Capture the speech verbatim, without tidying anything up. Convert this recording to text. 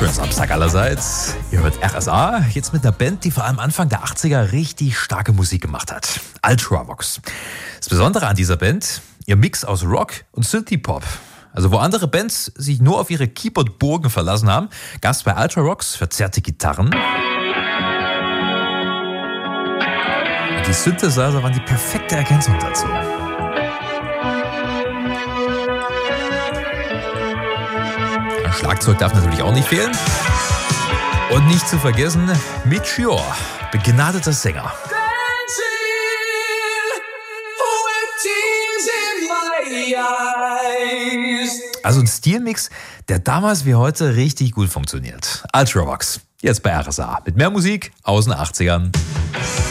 Schönen Samstag allerseits. Ihr hört R S A, jetzt mit einer Band, die vor allem Anfang der achtziger richtig starke Musik gemacht hat. Ultravox. Das Besondere an dieser Band, ihr Mix aus Rock und Synthie-Pop. Also wo andere Bands sich nur auf ihre Keyboard-Burgen verlassen haben, gab es bei Ultravox verzerrte Gitarren. Und die Synthesizer waren die perfekte Ergänzung dazu. Schlagzeug darf natürlich auch nicht fehlen. Und nicht zu vergessen, Meteor, begnadeter Sänger. Also ein Stilmix, der damals wie heute richtig gut funktioniert. Ultravox, jetzt bei R S A. Mit mehr Musik aus den achtzigern.